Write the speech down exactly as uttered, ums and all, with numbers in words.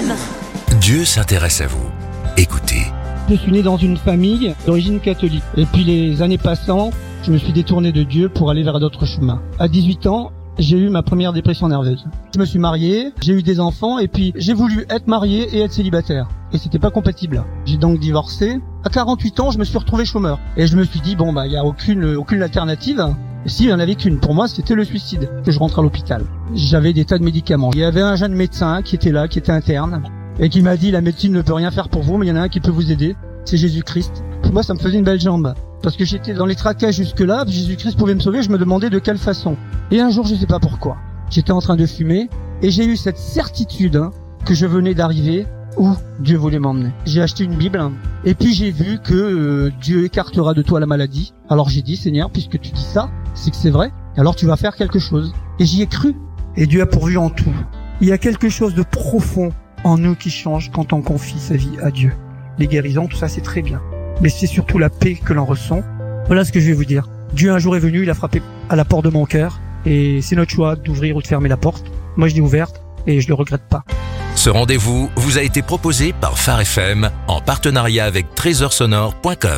M. Dieu s'intéresse à vous. Écoutez. Je suis né dans une famille d'origine catholique. Et puis les années passant, je me suis détourné de Dieu pour aller vers d'autres chemins. À dix-huit ans, j'ai eu ma première dépression nerveuse. Je me suis marié, j'ai eu des enfants et puis j'ai voulu être marié et être célibataire. Et c'était pas compatible. J'ai donc divorcé. À quarante-huit ans, je me suis retrouvé chômeur. Et je me suis dit, bon, bah, il y a aucune, aucune alternative. Et s'il y en avait qu'une, pour moi, c'était le suicide, que je rentre à l'hôpital. J'avais des tas de médicaments. Il y avait un jeune médecin qui était là, qui était interne, et qui m'a dit, la médecine ne peut rien faire pour vous, mais il y en a un qui peut vous aider. C'est Jésus-Christ. Pour moi, ça me faisait une belle jambe. Parce que j'étais dans les tracas jusque-là, Jésus-Christ pouvait me sauver, je me demandais de quelle façon. Et un jour, je sais pas pourquoi, j'étais en train de fumer, et j'ai eu cette certitude hein, que je venais d'arriver où Dieu voulait m'emmener. J'ai acheté une Bible, et puis j'ai vu que euh, Dieu écartera de toi la maladie. Alors j'ai dit, Seigneur, puisque tu dis ça, c'est que c'est vrai, alors tu vas faire quelque chose. Et j'y ai cru. Et Dieu a pourvu en tout. Il y a quelque chose de profond en nous qui change quand on confie sa vie à Dieu. Les guérisons, tout ça, c'est très bien. Mais c'est surtout la paix que l'on ressent. Voilà ce que je vais vous dire. Dieu un jour est venu, il a frappé à la porte de mon cœur. Et c'est notre choix d'ouvrir ou de fermer la porte. Moi, je l'ai ouverte et je le regrette pas. Ce rendez-vous vous a été proposé par Phare F M en partenariat avec trésor sonore point com.